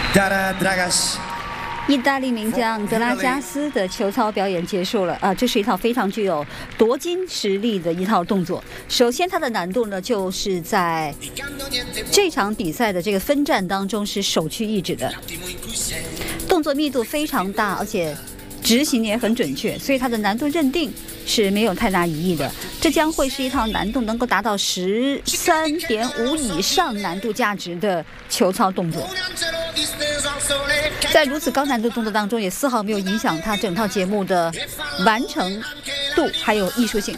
意大利名将德拉加斯的球操表演结束了这是一套非常具有夺金实力的一套动作。首先它的难度呢，就是在这场比赛的这个分站当中是首屈一指的，动作密度非常大，而且执行也很准确，所以它的难度认定是没有太大疑义的。这将会是一套难度能够达到13.5以上难度价值的球操动作。在如此高难度动作当中，也丝毫没有影响它整套节目的完成度还有艺术性。